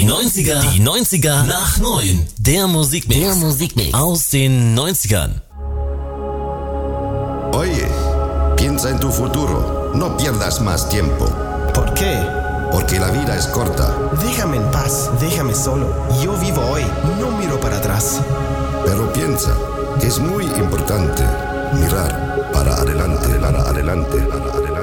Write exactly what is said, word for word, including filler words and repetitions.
neunziger, die neunziger nach neun. Der Musikmix, der Musikmix aus den neunzigern. Oye, piensa en tu futuro. No pierdas más tiempo. ¿Por qué? Porque la vida es corta. Déjame en paz, déjame solo. Yo vivo hoy, no miro para atrás. Pero piensa, es muy importante mirar para adelante, para adelante, para adelante.